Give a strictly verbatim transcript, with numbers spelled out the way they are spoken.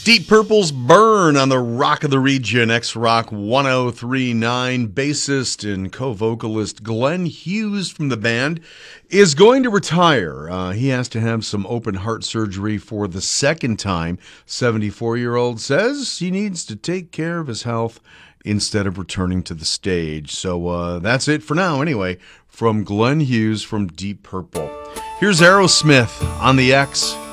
Deep Purple's Burn on the Rock of the Region, X-Rock one oh three point nine. Bassist and co-vocalist Glenn Hughes from the band is going to retire. Uh, he has to have some open heart surgery for the second time. seventy-four-year-old says he needs to take care of his health instead of returning to the stage. So uh, that's it for now anyway, from Glenn Hughes from Deep Purple. Here's Aerosmith on the X.